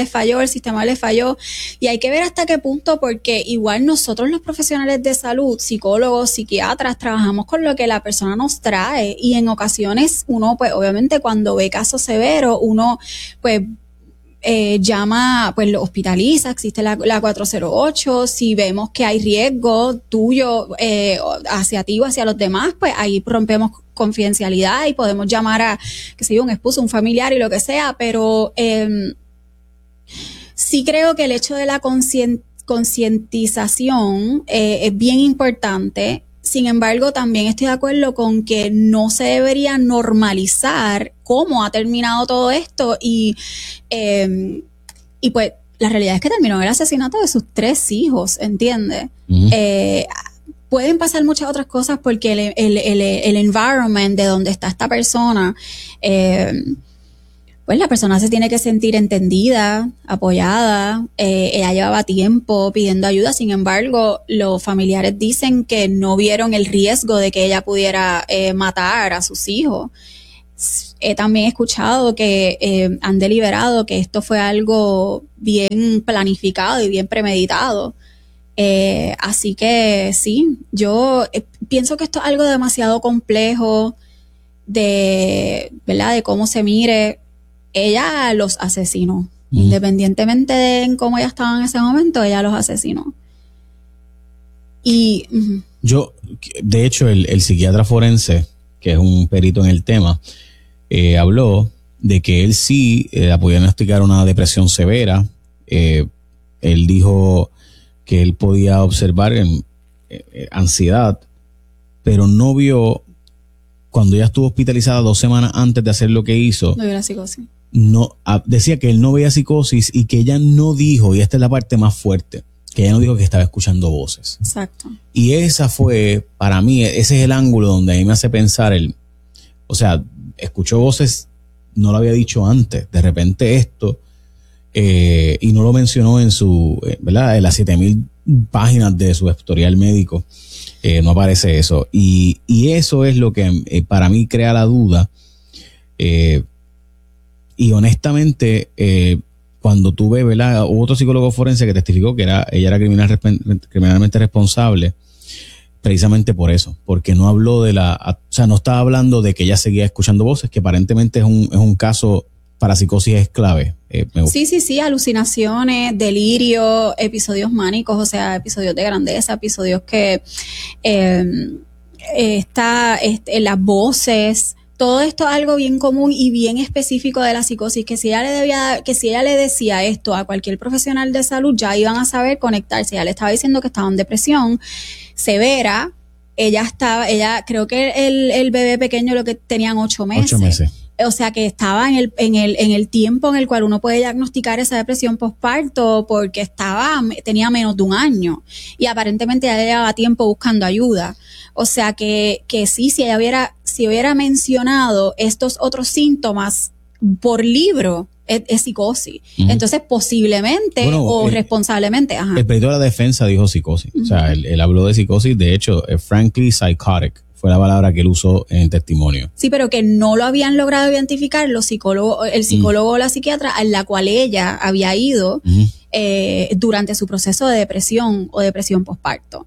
y hay que ver hasta qué punto, porque igual nosotros los profesionales de salud, psicólogos, psiquiatras, trabajamos con lo que la persona nos trae, y en ocasiones uno pues obviamente cuando ve casos severos, uno pues llama, pues lo hospitaliza, existe la 408, si vemos que hay riesgo tuyo hacia ti o hacia los demás, pues ahí rompemos confidencialidad y podemos llamar a, qué sé yo, un esposo, un familiar y lo que sea, pero sí creo que el hecho de la concientización es bien importante. Sin embargo, también estoy de acuerdo con que no se debería normalizar cómo ha terminado todo esto y pues la realidad es que terminó el asesinato de sus 3 hijos, ¿entiendes? pueden pasar muchas otras cosas porque el environment de donde está esta persona, pues la persona se tiene que sentir entendida, apoyada. Ella llevaba tiempo pidiendo ayuda, sin embargo, los familiares dicen que no vieron el riesgo de que ella pudiera matar a sus hijos. He también escuchado que han deliberado que esto fue algo bien planificado y bien premeditado. Así que sí, yo pienso que esto es algo demasiado complejo ¿verdad? De cómo se mire. Ella los asesinó. Independientemente de en cómo ella estaba en ese momento, ella los asesinó. Y yo, de hecho, el psiquiatra forense, que es un perito en el tema, habló de que él sí podía diagnosticar una depresión severa. Él dijo que él podía observar ansiedad, pero no vio, cuando ella estuvo hospitalizada 2 semanas antes de hacer lo que hizo, no vio la psicosis. No, decía que él no veía psicosis y que ella no dijo, y esta es la parte más fuerte, que ella no dijo que estaba escuchando voces. Exacto. Y esa fue, para mí, ese es el ángulo donde a mí me hace pensar o sea, escuchó voces, no lo había dicho antes, de repente esto, y no lo mencionó en su, ¿verdad? En las 7,000 páginas de su historial médico, no aparece eso. Y eso es lo que para mí crea la duda. Y honestamente, cuando tuve, ¿verdad? Hubo otro psicólogo forense que testificó que ella era criminalmente responsable, precisamente por eso, porque no habló o sea, no estaba hablando de que ella seguía escuchando voces, que aparentemente es un caso para psicosis es clave. Sí, alucinaciones, delirio, episodios mánicos, o sea, episodios de grandeza, episodios que las voces. Todo esto es algo bien común y bien específico de la psicosis, que si ella le decía esto a cualquier profesional de salud, ya iban a saber conectarse. Ella le estaba diciendo que estaba en depresión severa. Ella creo que el bebé pequeño lo que tenían 8 meses. 8 meses. O sea que estaba en el tiempo en el cual uno puede diagnosticar esa depresión postparto, porque tenía menos de 1 año y aparentemente ya llevaba tiempo buscando ayuda. O sea que sí, si hubiera mencionado estos otros síntomas por libro, es psicosis. Uh-huh. Entonces, posiblemente responsablemente. Ajá. El perito de la defensa dijo psicosis. Uh-huh. O sea, él habló de psicosis. De hecho, frankly psychotic fue la palabra que él usó en el testimonio. Sí, pero que no lo habían logrado identificar el psicólogo o la psiquiatra a la cual ella había ido durante su proceso de depresión o depresión postparto.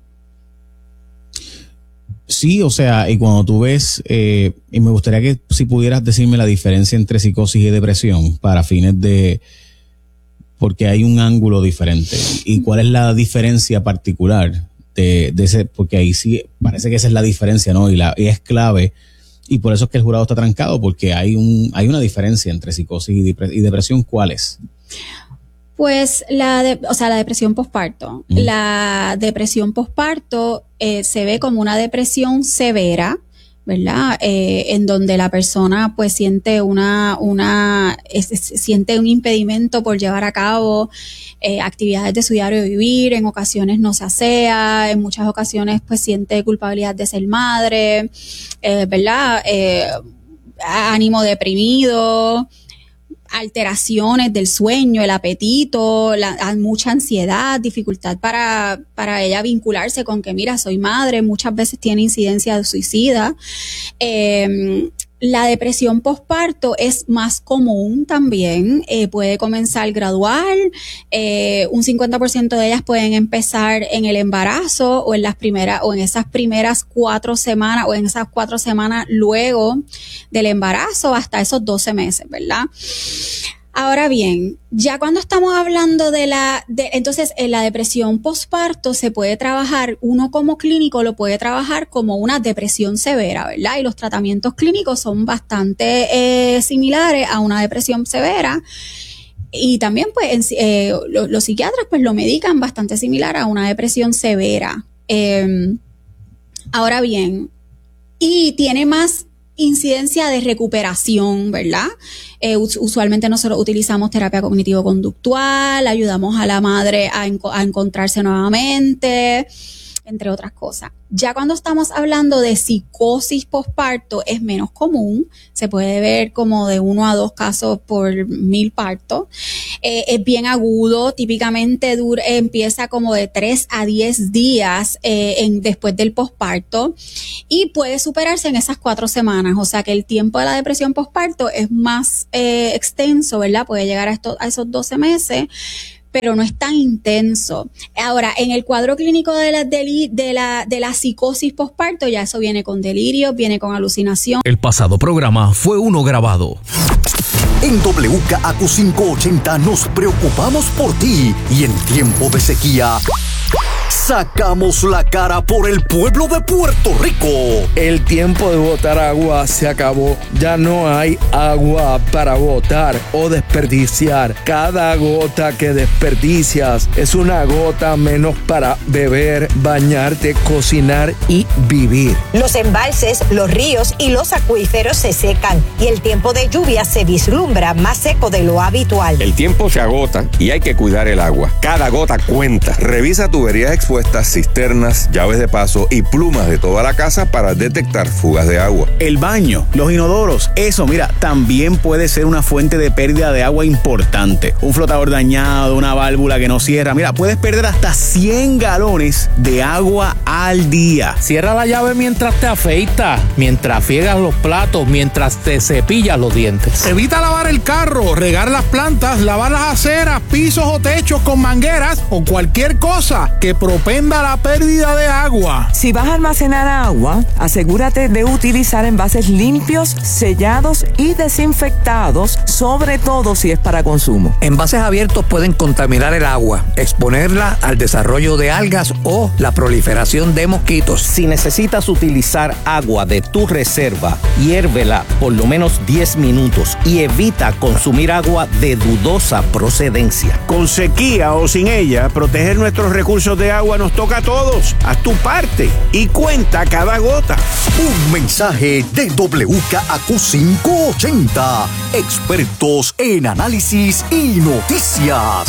Sí, o sea, y cuando tú ves, y me gustaría que si pudieras decirme la diferencia entre psicosis y depresión para fines porque hay un ángulo diferente. ¿Y cuál es la diferencia particular de ese? Porque ahí sí parece que esa es la diferencia, ¿no? Y es clave, y por eso es que el jurado está trancado, porque hay una diferencia entre psicosis y depresión. ¿Cuál es? Pues la depresión postparto. La depresión postparto se ve como una depresión severa, ¿verdad? En donde la persona pues siente siente un impedimento por llevar a cabo actividades de su diario vivir. En ocasiones no se asea, en muchas ocasiones pues siente culpabilidad de ser madre, ¿verdad? Ánimo deprimido, alteraciones del sueño, el apetito, mucha ansiedad, dificultad para ella vincularse con que, mira, soy madre, muchas veces tiene incidencia de suicida. La depresión postparto es más común también, puede comenzar gradual, un 50% de ellas pueden empezar en el embarazo o en esas primeras 4 semanas o en esas 4 semanas luego del embarazo hasta esos 12 meses, ¿verdad? Ahora bien, ya cuando estamos hablando entonces en la depresión postparto se puede trabajar, uno como clínico lo puede trabajar como una depresión severa, ¿verdad? Y los tratamientos clínicos son bastante similares a una depresión severa. Y también pues los psiquiatras pues lo medican bastante similar a una depresión severa. Ahora bien, y tiene más incidencia de recuperación, ¿verdad? Usualmente nosotros utilizamos terapia cognitivo-conductual, ayudamos a la madre a encontrarse nuevamente, entre otras cosas. Ya cuando estamos hablando de psicosis posparto es menos común, se puede ver como de 1 a 2 casos por 1000 partos. Es bien agudo, típicamente empieza como de 3 a 10 días después del posparto y puede superarse en esas 4 semanas, o sea que el tiempo de la depresión posparto es más extenso, ¿verdad? Puede llegar a esos 12 meses, pero no es tan intenso. Ahora, en el cuadro clínico de la psicosis posparto, ya eso viene con delirio, viene con alucinación. El pasado programa fue uno grabado. En WKAQ 580 nos preocupamos por ti y en tiempo de sequía sacamos la cara por el pueblo de Puerto Rico. El tiempo de botar agua se acabó. Ya no hay agua para botar o desperdiciar. Cada gota que desperdicias es una gota menos para beber, bañarte, cocinar y vivir. Los embalses, los ríos y los acuíferos se secan y el tiempo de lluvia se vislumbra más seco de lo habitual. El tiempo se agota y hay que cuidar el agua. Cada gota cuenta. Revisa tuberías expuestas, cisternas, llaves de paso y plumas de toda la casa para detectar fugas de agua. El baño, los inodoros, eso, mira, también puede ser una fuente de pérdida de agua importante. Un flotador dañado, una válvula que no cierra, mira, puedes perder hasta 100 galones de agua al día. Cierra la llave mientras te afeitas, mientras friegas los platos, mientras te cepillas los dientes. Evita lavar el carro, regar las plantas, lavar las aceras, pisos o techos con mangueras o cualquier cosa que propenda la pérdida de agua. Si vas a almacenar agua, asegúrate de utilizar envases limpios, sellados y desinfectados, sobre todo si es para consumo. Envases abiertos pueden contaminar el agua, exponerla al desarrollo de algas o la proliferación de mosquitos. Si necesitas utilizar agua de tu reserva, hiérvela por lo menos 10 minutos y evita consumir agua de dudosa procedencia. Con sequía o sin ella, proteger nuestros recursos de agua nos toca a todos. Haz tu parte y cuenta cada gota. Un mensaje de WKAQ 580. Expertos en análisis y noticias.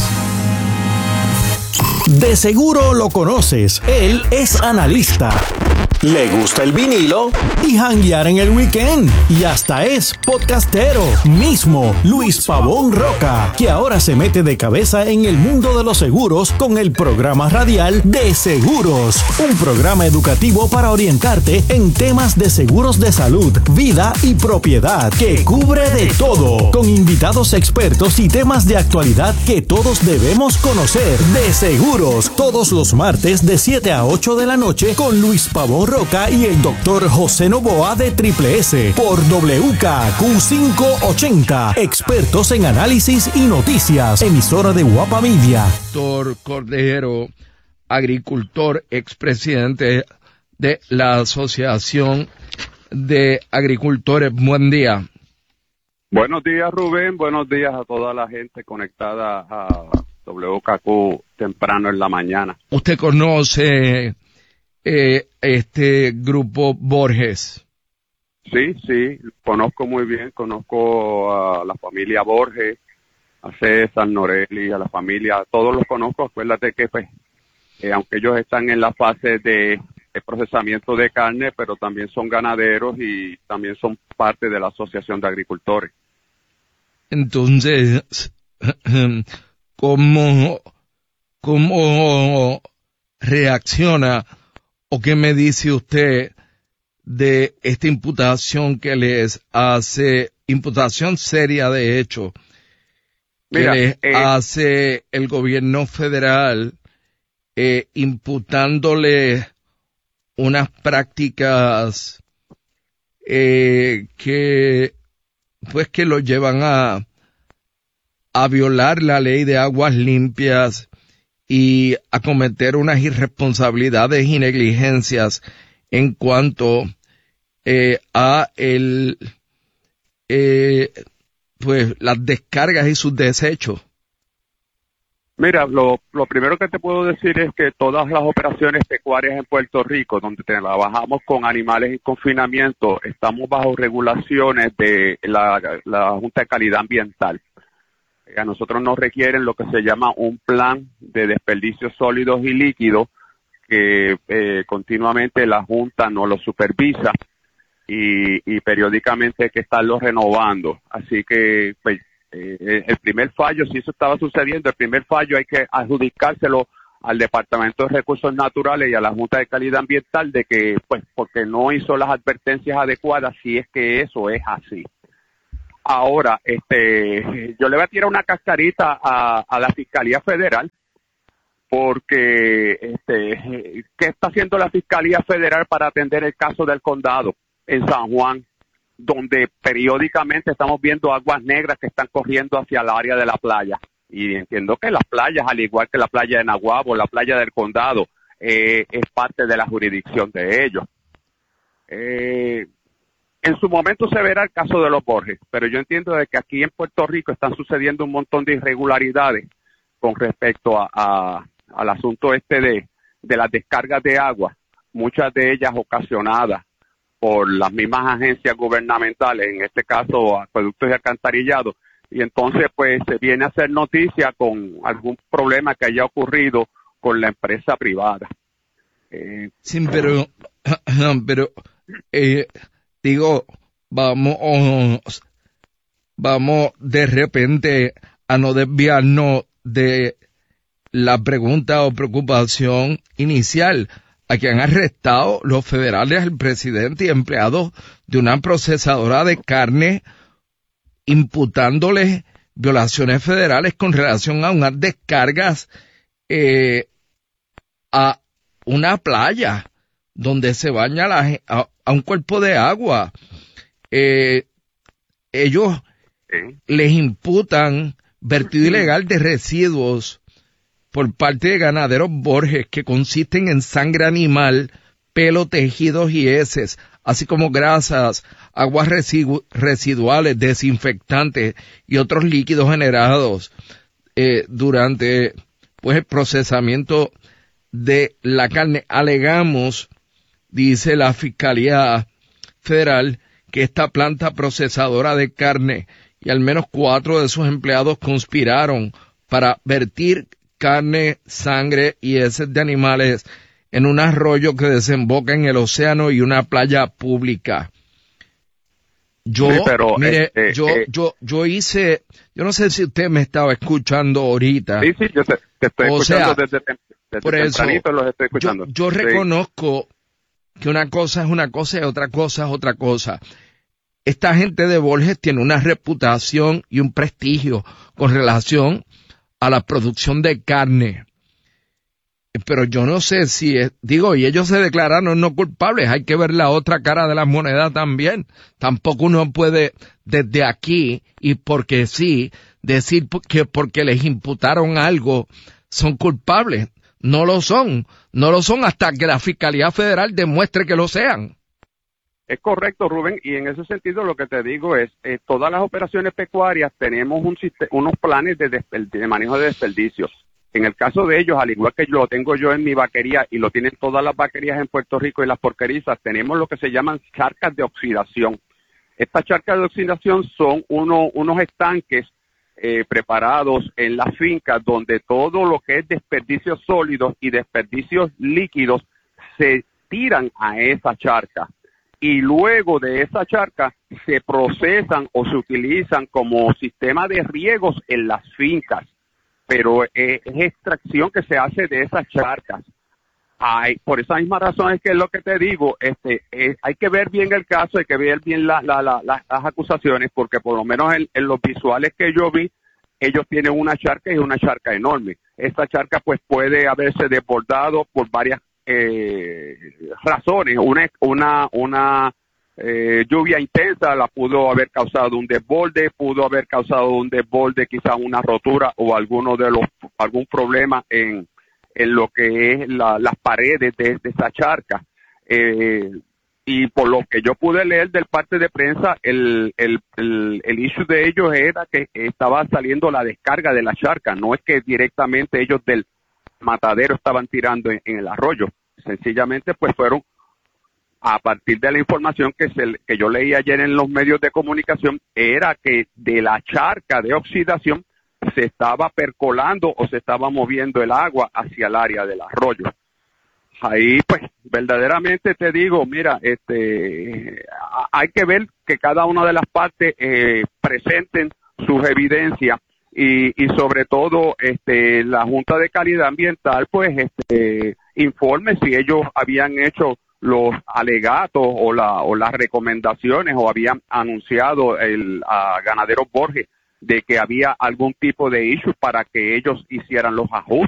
De seguro lo conoces. Él es analista. Le gusta el vinilo y janguear en el weekend. Y hasta es podcastero. Mismo Luis Pavón Roca, que ahora se mete de cabeza en el mundo de los seguros con el programa radial De Seguros. Un programa educativo para orientarte en temas de seguros de salud, vida y propiedad, que cubre de todo. Con invitados expertos y temas de actualidad que todos debemos conocer. De Seguros, todos los martes de 7 a 8 de la noche con Luis Pavón Roca y el doctor José Novoa de Triple S por WKAQ 580. Expertos en análisis y noticias. Emisora de Guapa Media. Doctor Cordero, agricultor, expresidente de la Asociación de Agricultores. Buen día. Buenos días, Rubén. Buenos días a toda la gente conectada a WKAQ temprano en la mañana. ¿Usted conoce este grupo Borges? Sí, conozco muy bien, conozco a la familia Borges, a César Norelli, a la familia, todos los conozco. Acuérdate que pues, aunque ellos están en la fase de procesamiento de carne, pero también son ganaderos y también son parte de la Asociación de Agricultores. Entonces, ¿cómo reacciona o qué me dice usted de esta imputación que les hace, imputación seria de hecho, que les hace el gobierno federal, imputándole unas prácticas que lo llevan a violar la ley de aguas limpias y a cometer unas irresponsabilidades y negligencias en cuanto a las descargas y sus desechos? Mira, lo primero que te puedo decir es que todas las operaciones pecuarias en Puerto Rico, donde trabajamos con animales en confinamiento, estamos bajo regulaciones de la Junta de Calidad Ambiental. A nosotros nos requieren lo que se llama un plan de desperdicios sólidos y líquidos, que continuamente la Junta no lo supervisa y periódicamente hay que estarlo renovando. Así que pues, el primer fallo, si eso estaba sucediendo, el primer fallo hay que adjudicárselo al Departamento de Recursos Naturales y a la Junta de Calidad Ambiental de que, pues, porque no hizo las advertencias adecuadas, si es que eso es así. Ahora, yo le voy a tirar una cascarita a la Fiscalía Federal, porque, ¿qué está haciendo la Fiscalía Federal para atender el caso del condado en San Juan, donde periódicamente estamos viendo aguas negras que están corriendo hacia el área de la playa? Y entiendo que las playas, al igual que la playa de Naguabo, la playa del condado, es parte de la jurisdicción de ellos. En su momento se verá el caso de los Borges, pero yo entiendo de que aquí en Puerto Rico están sucediendo un montón de irregularidades con respecto al asunto de las descargas de agua, muchas de ellas ocasionadas por las mismas agencias gubernamentales, en este caso Acueductos y Alcantarillados, y entonces pues se viene a hacer noticia con algún problema que haya ocurrido con la empresa privada. Sí, pero digo, vamos de repente a no desviarnos de la pregunta o preocupación inicial. A quien han arrestado los federales al presidente y empleados de una procesadora de carne, imputándoles violaciones federales con relación a unas descargas a una playa donde se baña a un cuerpo de agua. Ellos les imputan vertido ilegal de residuos por parte de Ganaderos Borges, que consisten en sangre animal, pelo, tejidos y heces, así como grasas, aguas residuales, desinfectantes y otros líquidos generados durante pues el procesamiento de la carne. Alegamos, dice la Fiscalía Federal, que esta planta procesadora de carne y al menos 4 de sus empleados conspiraron para vertir carne, sangre y heces de animales en un arroyo que desemboca en el océano y una playa pública. Yo, sí, pero, yo hice, yo no sé si usted me estaba escuchando ahorita. Sí, yo te estoy escuchando desde por tempranito, los estoy escuchando. Yo reconozco que una cosa es una cosa y otra cosa es otra cosa. Esta gente de Borges tiene una reputación y un prestigio con relación a la producción de carne. Pero yo no sé si, y ellos se declararon no culpables, hay que ver la otra cara de la moneda también. Tampoco uno puede desde aquí, y porque sí, decir que porque les imputaron algo son culpables. No lo son hasta que la Fiscalía Federal demuestre que lo sean. Es correcto, Rubén, y en ese sentido lo que te digo es, todas las operaciones pecuarias tenemos unos planes de manejo de desperdicios. En el caso de ellos, al igual que lo tengo yo en mi vaquería y lo tienen todas las vaquerías en Puerto Rico y las porquerizas, tenemos lo que se llaman charcas de oxidación. Estas charcas de oxidación son unos estanques preparados en las fincas donde todo lo que es desperdicios sólidos y desperdicios líquidos se tiran a esa charca. Y luego de esa charca se procesan o se utilizan como sistema de riegos en las fincas, pero es extracción que se hace de esas charcas. Por esa misma razón es que es lo que te digo, hay que ver bien el caso, hay que ver bien las acusaciones, porque por lo menos en los visuales que yo vi, ellos tienen una charca y una charca enorme. Esta charca pues puede haberse desbordado por varias razones. Una lluvia intensa la pudo haber causado un desborde, quizás una rotura o algún problema en lo que es las paredes de esa charca. Y por lo que yo pude leer del parte de prensa, el issue de ellos era que estaba saliendo la descarga de la charca, no es que directamente ellos del matadero estaban tirando en el arroyo, sencillamente pues fueron a partir de la información que yo leí ayer en los medios de comunicación, era que de la charca de oxidación se estaba percolando o se estaba moviendo el agua hacia el área del arroyo. ahí pues verdaderamente te digo, mira, hay que ver que cada una de las partes presenten sus evidencias y sobre todo la Junta de Calidad Ambiental pues informe si ellos habían hecho los alegatos o las recomendaciones o habían anunciado a Ganaderos Borges de que había algún tipo de issue para que ellos hicieran los ajustes